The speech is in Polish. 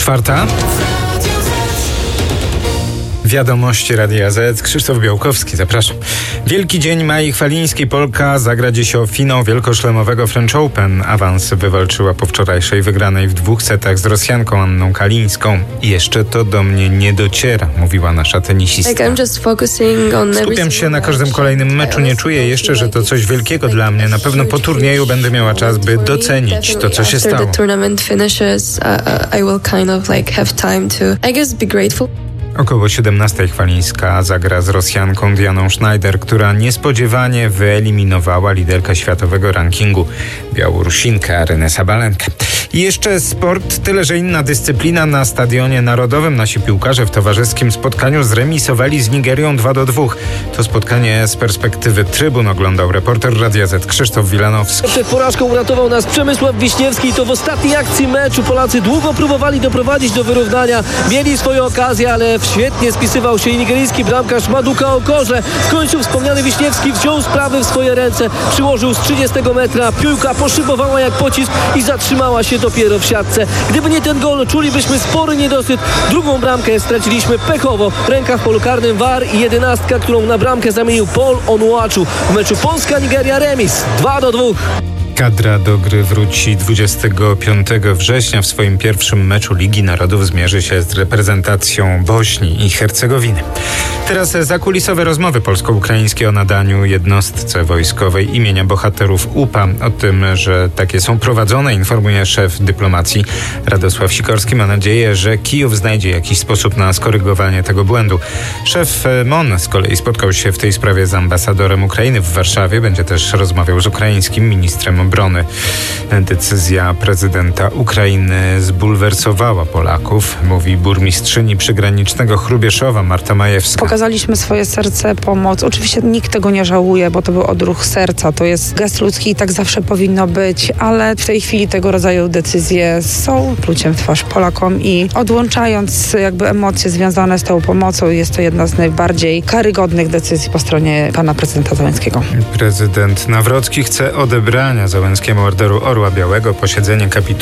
4. Wiadomości Radia Z. Krzysztof Białkowski, zapraszam. Wielki dzień Mai Chwalińskiej. Polka zagra dziś o finał wielkoszlemowego French Open. Awans wywalczyła po wczorajszej wygranej w 2 setach z Rosjanką Anną Kalińską. I jeszcze to do mnie nie dociera, mówiła nasza tenisistka. Skupiam się na każdym kolejnym meczu. Nie czuję jeszcze, że to coś wielkiego dla mnie. Na pewno po turnieju będę miała czas, by docenić to, co się stało. Około 17 Chwalińska zagra z Rosjanką Dianą Schneider, która niespodziewanie wyeliminowała liderkę światowego rankingu, Białorusinkę Arynę Sabalenkę. I jeszcze sport, tyle że inna dyscyplina. Na Stadionie Narodowym nasi piłkarze w towarzyskim spotkaniu zremisowali z Nigerią 2-2. To spotkanie z perspektywy trybun oglądał reporter Radia Z Krzysztof Wilanowski. Przed porażką uratował nas Przemysław Wiśniewski i to w ostatniej akcji meczu Polacy długo próbowali doprowadzić do wyrównania. Mieli swoje okazje, ale świetnie spisywał się nigeryjski bramkarz Maduka Okorze. W końcu wspomniany Wiśniewski wziął sprawę w swoje ręce, przyłożył z 30 metra, piłka poszybowała jak pocisk i zatrzymała się dopiero w siatce. Gdyby nie ten gol, czulibyśmy spory niedosyt. Drugą bramkę straciliśmy pechowo. Ręka w polu karnym VAR i 11, którą na bramkę zamienił Paul Onuachu. W meczu Polska-Nigeria remis 2-2. Kadra do gry wróci 25 września. W swoim pierwszym meczu Ligi Narodów zmierzy się z reprezentacją Bośni i Hercegowiny. Teraz zakulisowe rozmowy polsko-ukraińskie o nadaniu jednostce wojskowej imienia bohaterów UPA. O tym, że takie są prowadzone, informuje szef dyplomacji Radosław Sikorski. Ma nadzieję, że Kijów znajdzie jakiś sposób na skorygowanie tego błędu. Szef MON z kolei spotkał się w tej sprawie z ambasadorem Ukrainy w Warszawie. Będzie też rozmawiał z ukraińskim ministrem obrony. Decyzja prezydenta Ukrainy zbulwersowała Polaków, mówi burmistrzyni przygranicznego Hrubieszowa Marta Majewska. Pokazaliśmy swoje serce, pomoc. Oczywiście nikt tego nie żałuje, bo to był odruch serca. To jest gest ludzki i tak zawsze powinno być, ale w tej chwili tego rodzaju decyzje są pluciem w twarz Polakom i odłączając jakby emocje związane z tą pomocą, jest to jedna z najbardziej karygodnych decyzji po stronie pana prezydenta Zełenskiego. Prezydent Nawrocki chce odebrania Zełenskiemu Orderu Orła Białego. Posiedzenie